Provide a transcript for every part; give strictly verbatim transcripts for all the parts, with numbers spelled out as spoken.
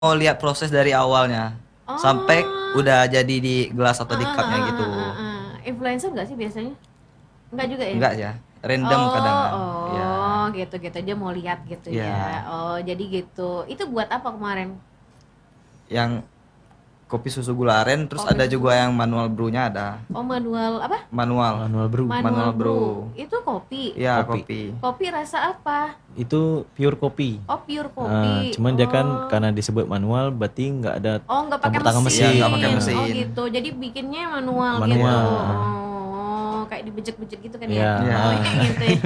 mau lihat proses dari awalnya sampai Oh. udah jadi di gelas atau di Ah, ah, cupnya ah, gitu. ah, ah, ah. Influencer nggak sih biasanya? Nggak juga ya? Enggak ya, random kadang Oh, kan. Ya, oh, gitu-gitu aja mau lihat gitu ya. ya. Oh, jadi gitu. Itu buat apa kemarin? Yang kopi susu gula aren, terus Kopi ada susu. juga yang manual brewnya ada. Oh, manual apa? Manual, Manual brew. Manual, manual brew. brew. Itu kopi. Ya, Kopi. kopi. Kopi rasa apa? Itu pure kopi. Oh, pure Ah, kopi. cuman dia kan Oh. karena disebut manual berarti nggak ada Oh, nggak pakai campur tangan mesin. mesin. Iya, nggak pakai Oh, mesin. gitu. Jadi bikinnya manual, gitu. Manual. Oh, kayak dibejek-bejek gitu kan Iya. ya? Iya. Oh, kayak gitu ya.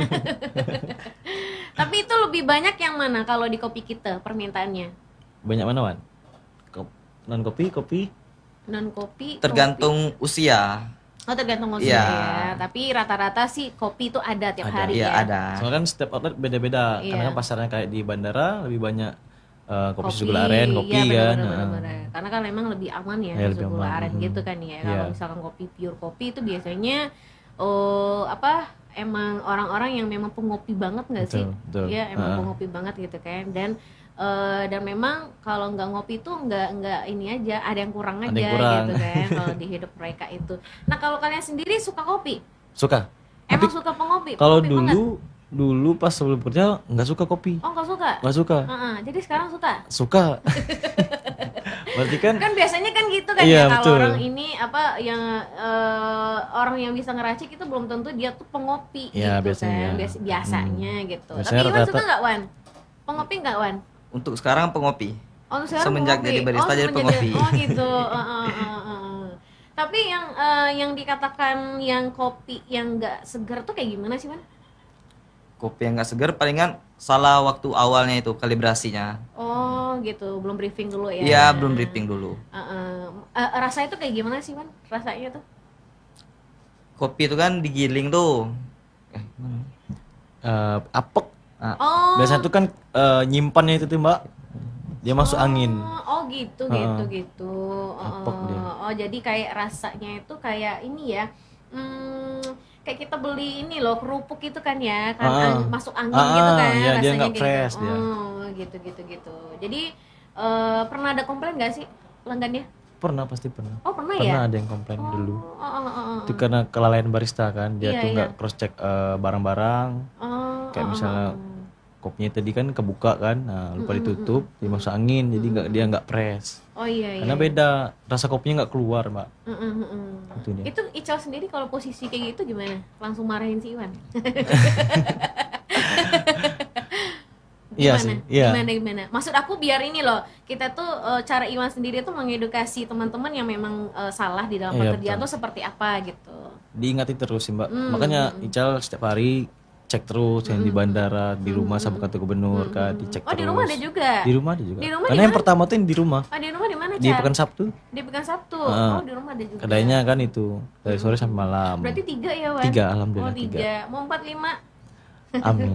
Tapi itu lebih banyak yang mana kalau di kopi kita permintaannya? Banyak mana, Wan? Kop- non kopi, kopi. Non kopi. Tergantung usia. Kopi. Oh, tergantung usia Iya. ya. Tapi rata-rata sih kopi itu ada tiap Ada. hari Iya, ya. ada. Soalnya kan setiap outlet beda-beda. Iya. Karena kan pasarnya kayak di bandara lebih banyak eh, kopi, Kopi, susu gula aren, kopi iya, benar, kan. benar, Nah, benar, benar. Karena kan memang lebih aman ya, Iya, susu lebih gula aman, aren mhm. gitu kan ya. Iya. Kalau misalkan kopi pure kopi itu biasanya oh apa emang orang-orang yang memang pengopi banget nggak sih? Betul, betul. Iya, emang Ah. pengopi banget gitu kan. Dan eh, dan memang kalau nggak ngopi tuh nggak nggak ini aja, ada yang kurang aja Ada yang kurang. gitu kan kalau di hidup mereka itu. Nah, kalau kalian sendiri suka kopi? Suka. Emang Tapi suka pengopi? kalau Pengopi dulu banget? dulu pas sebelum kerja nggak suka kopi. Oh, nggak suka? Nggak suka. Heeh, jadi sekarang suka? Suka. Berarti kan Kan biasanya kan gitu kan Iya, ya kalau betul. orang ini apa yang eh, orang yang bisa ngeracik itu belum tentu dia tuh pengopi Iya, gitu biasanya. kan Bias- biasanya gitu. Biasanya Tapi Iwan rata-rata- suka nggak Wan? Pengopi nggak Wan? Untuk sekarang pengopi. Oh, sekarang Semenjak pengopi. jadi barista Oh, jadi semenjak pengopi. Oh gitu. Eh, eh, eh, eh. Tapi yang eh, yang dikatakan yang kopi yang nggak segar tuh kayak gimana sih Wan? Kopi yang nggak segar palingan salah waktu awalnya itu kalibrasinya. Oh gitu, belum briefing dulu ya? Iya, belum briefing dulu. Eh, eh. Eh, rasanya tuh kayak gimana sih Wan? Rasanya tuh? Kopi itu kan digiling tuh. Eh, gimana? eh, apek. Ah, Oh. Biasanya tuh kan eh, nyimpannya itu tuh, Mbak. Dia masuk angin. Oh gitu Heeh. gitu gitu. Apek Oh, dia. oh jadi kayak rasanya itu kayak ini ya. Hmm, kayak kita beli ini loh kerupuk itu kan ya, kan Ah. ang- masuk angin Ah, gitu kan iya, dia rasanya nggak kayak fresh gitu. dia. Oh gitu gitu gitu. Jadi eh, pernah ada komplain nggak sih pelanggannya? Pernah pasti pernah. Oh pernah, Pernah ya? ada yang komplain Oh, dulu. oh, oh, oh, oh, Itu karena kelalaian barista kan. Dia Iya, tuh iya. nggak cross check eh, barang-barang. oh, Kayak oh, misalnya oh, oh. kopinya tadi kan kebuka kan, nah, lupa ditutup, dia masuk angin, jadi nggak dia nggak press. Oh iya iya. Karena beda, rasa kopinya nggak keluar, Mbak. Mm, mm, mm, mm. Itu dia. Itu Ical sendiri kalau posisi kayak gitu gimana? Langsung marahin si Iwan? Iya Gimana? sih, iya. Gimana gimana? Maksud aku biar ini loh, kita tuh eh, cara Iwan sendiri tuh mengedukasi teman-teman yang memang eh, salah di dalam Iya, pekerjaan betul. tuh seperti apa gitu. Diingati terus sih, Mbak. Hmm, Makanya Ical setiap hari cek terus yang di bandara, di rumah sama kantor gubernur kan, dicek Oh, terus. di rumah ada juga? Di rumah ada juga. Di rumah Karena di yang mana? pertama tuh yang di rumah, Oh, di rumah di mana, di Cal? Pekan Sabtu. Di Pekan Sabtu. Heeh. Oh, di rumah ada juga. Kedainya kan itu dari sore sampai malam. Berarti tiga ya, Wan? Tiga, Oh, alhamdulillah tiga. tiga. Mau empat lima. Amin.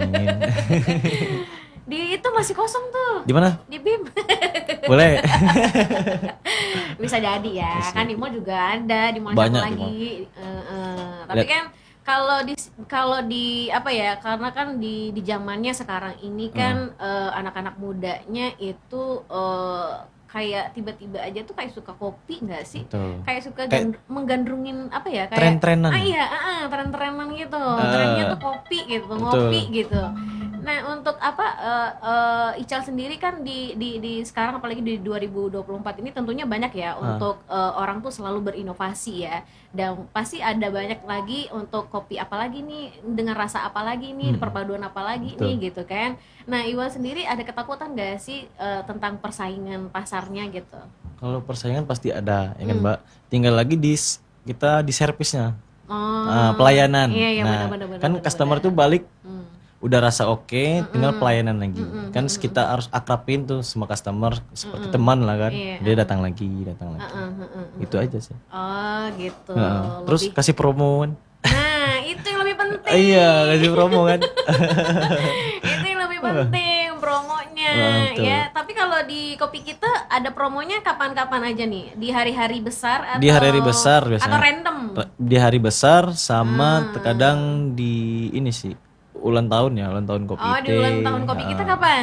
Di itu masih kosong tuh. Di mana? Di B I M. Boleh. Bisa jadi ya, Bisa kan di mall juga ada, di mall satu Banyak di lagi. mall. Eh, eh. Tapi Lihat. kan kalau di kalau di apa ya, karena kan di di zamannya sekarang ini kan eh, anak-anak mudanya itu eh, kayak tiba-tiba aja tuh kayak suka kopi nggak sih? Betul. Kayak suka Kayak gand- menggandrungin apa ya, kayak Tren-trenan. ah iya, ah, ah, tren-trenan gitu. Trennya tuh kopi gitu, ngopi gitu. Nah, untuk apa eh, eh, Ical sendiri kan di di di sekarang apalagi di dua ribu dua puluh empat ini tentunya banyak ya untuk eh, orang tuh selalu berinovasi ya. Dan pasti ada banyak lagi untuk kopi apa lagi nih, dengan rasa apa lagi nih, perpaduan apa lagi Betul. nih gitu kan. Nah, Iwan sendiri ada ketakutan gak sih eh, tentang persaingan pasarnya gitu? Kalau persaingan pasti ada, ya kan, Hmm. Mbak. Tinggal lagi di s- kita di servisnya. Oh, Ah, pelayanan. Iya, iya, nah, benar, benar, kan benar, customer benar. tuh balik Hmm. udah rasa oke, tinggal pelayanan lagi. Kan kita harus akrabin tuh semua customer seperti teman lah kan. Iya. Dia datang lagi, datang lagi. Heeh, heeh, heeh. Itu aja sih. Oh gitu. Heeh. Terus Lebih- kasih promo kan. Nah, itu yang lebih penting. Iya, kasih promo kan. Itu yang lebih penting promonya Wah, betul. ya. Tapi kalau di kopi kita ada promonya kapan-kapan aja nih? Di hari-hari besar atau Di hari-hari besar biasanya. Atau random? Ra- Di hari besar sama Hmm. terkadang di ini sih ulang tahun ya, ulang tahun kopi Oh, di teh. ulang tahun kopi kita Ah, kapan?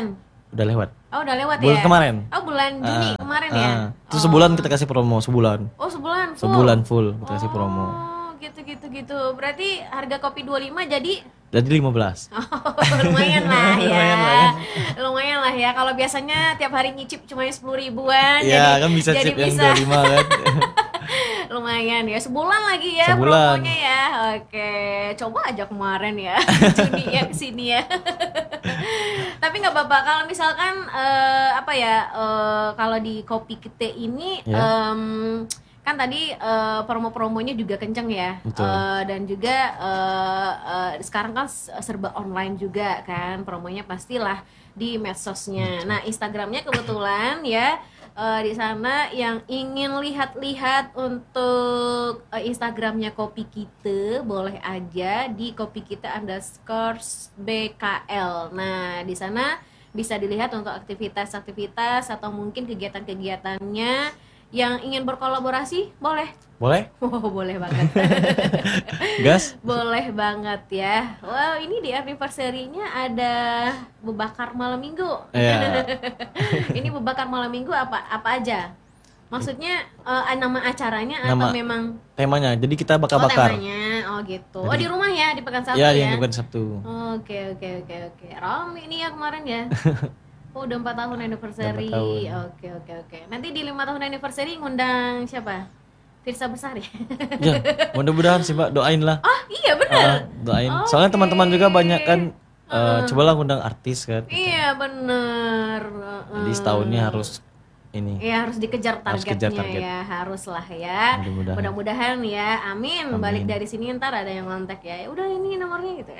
udah lewat. Oh udah lewat Bulan ya? kemarin. Oh bulan Juni Ah, kemarin ah. ya? Itu Oh. sebulan kita kasih promo, sebulan. Oh sebulan full? Sebulan full kita kasih promo. Oh gitu gitu gitu. Berarti harga kopi dua puluh lima jadi Jadi lima belas. oh, lumayan lah ya. Lumayan lah ya. Lumayan lah ya. Kalau biasanya tiap hari nyicip cuma sepuluh ribuan. Iya, jadi, kan bisa jadi chip yang bisa. dua puluh lima kan. Lumayan ya, sebulan lagi ya Sebulan. promonya ya. Oke, coba aja kemarin ya Juni ya kesini ya. Tapi nggak apa-apa kalau misalkan eh, apa ya eh, kalau di kopi kita ini Ya. em, kan tadi eh, promo-promonya juga kenceng ya. Betul. Eh, dan juga eh, eh, sekarang kan serba online juga kan, promonya pastilah di medsosnya. Nah Instagramnya kebetulan ya. Uh, di sana yang ingin lihat-lihat untuk uh, Instagramnya Kopi Kita boleh aja di Kopi Kita underscore B K L. Nah di sana bisa dilihat untuk aktivitas-aktivitas atau mungkin kegiatan-kegiatannya yang ingin berkolaborasi boleh. Boleh? Oh boleh banget. Gas? Boleh banget ya. Wow ini di anniversary-nya ada bebakar malam minggu. Iya. Ini bebakar malam minggu apa apa aja? Maksudnya eh, nama acaranya Nama- atau memang Temanya. Jadi kita bakar oh, bakar. temanya? Oh gitu. Oh di Jadi- rumah ya di Pekan Sabtu Ya, ya. yang bukan Sabtu. Oke oke oke oke. Rame nih ya kemarin ya. Oh udah empat tahun anniversary. Udah empat tahun. Oke oke oke. Nanti di lima tahun anniversary ngundang siapa? Firsa Besari. Ya, mudah-mudahan sih Mbak, doain lah. Oh iya benar. Ah, doain. Oke. Soalnya teman-teman juga banyak kan eh, cobalah ngundang artis kan. Iya bener. Jadi setahunnya harus ini. Ya harus dikejar Harus targetnya kejar target. ya, haruslah ya. Mudah-mudahan. Mudah-mudahan ya, amin. Amin. Balik dari sini ntar ada yang kontak ya. Ya udah ini nomornya gitu.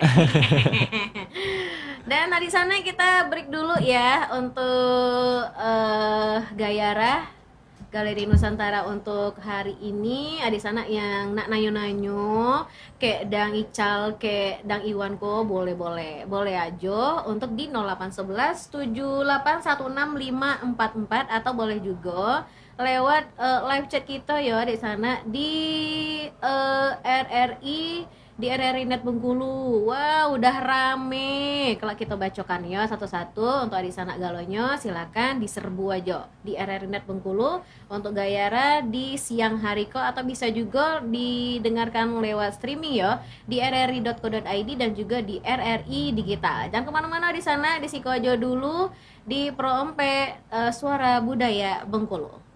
Dan di sana kita break dulu ya untuk eh Gayara Galeri Nusantara untuk hari ini. Di sana yang nak nanyo-nanyo kayak Dang Ical, kayak Dang Iwanko boleh-boleh. Boleh aja untuk di nol delapan satu satu tujuh delapan satu enam lima empat empat atau boleh juga lewat eh, live chat kita ya di sana di eh, R R I di R R I Net Bengkulu. Wow, udah rame. Kalau kita bacokan ya satu-satu untuk di sana galonya silakan diserbu aja di R R I Net Bengkulu untuk Gayara di siang hari kok atau bisa juga didengarkan lewat streaming ya di r r i dot co dot i d dan juga di R R I Digital. Jangan kemana-mana di sana, di Siko aja dulu di Pro Empe eh, Suara Budaya Bengkulu.